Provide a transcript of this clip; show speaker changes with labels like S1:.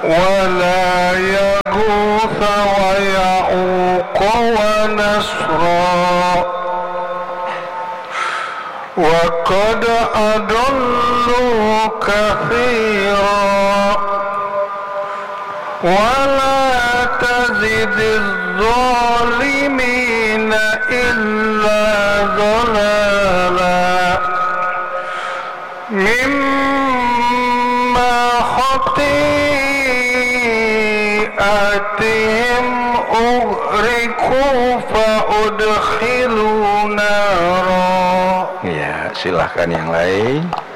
S1: ولا يغوث ويعوق ونسرا وقد أضلوا كثيرا ولا تزد الظالمين إلا ضلالا مما خطيئاتهم أغرقوا فأدخلوا نارا.
S2: Ya, silahkan yang lain.